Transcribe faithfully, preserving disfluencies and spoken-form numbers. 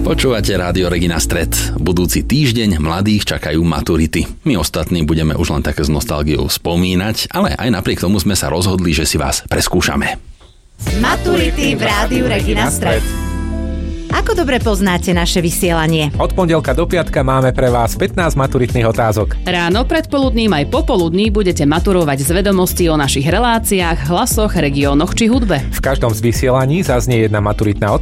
Počúvate Rádio Regina Stred. Budúci týždeň mladých čakajú maturity. My ostatní budeme už len také s nostalgiou spomínať, ale aj napriek tomu sme sa rozhodli, že si vás preskúšame. Maturity v Rádiu Regina Stred. Ako dobre poznáte naše vysielanie? Od pondelka do piatka máme pre vás pätnásť maturitných otázok. Ráno, predpoludním aj popoludní budete maturovať z vedomostí o našich reláciách, hlasoch, regiónoch či hudbe. V každom z vysielaní zaznie jedna maturitná